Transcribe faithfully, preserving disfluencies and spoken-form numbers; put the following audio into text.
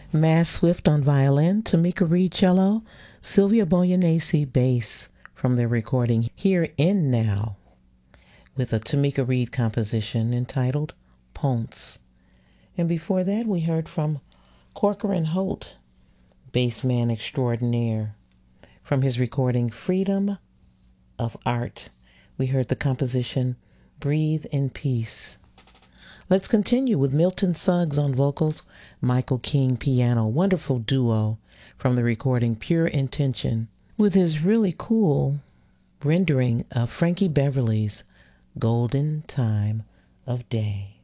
Mass Swift on violin, Tamika Reed cello, Sylvia Boyanese bass from their recording Here in Now with a Tamika Reed composition entitled Ponce. And before that we heard from Corcoran Holt, bassman extraordinaire. From his recording Freedom of Art, we heard the composition Breathe in Peace. Let's continue with Milton Suggs on vocals, Michael King piano, wonderful duo from the recording Pure Intention, with his really cool rendering of Frankie Beverly's Golden Time of Day.